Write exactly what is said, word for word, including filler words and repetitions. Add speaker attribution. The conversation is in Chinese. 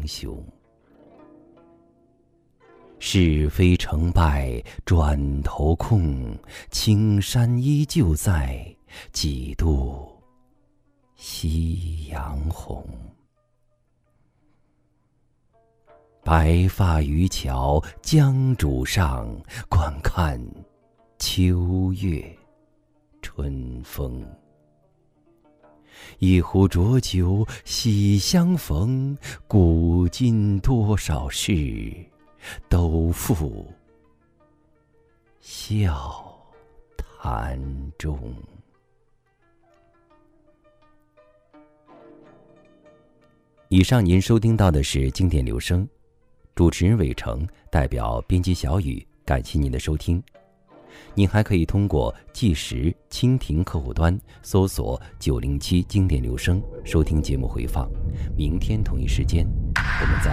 Speaker 1: 雄。是非成败转头空，青山依旧在，几度夕阳红。白发渔樵江渚上，观看秋月春风。一壶浊酒喜相逢，古今多少事，都付笑谈中。以上您收听到的是经典留声，主持人伟成，代表编辑小雨，感谢您的收听。您还可以通过计时蜻蜓客户端搜索九零七经典留声收听节目回放。明天同一时间，我们再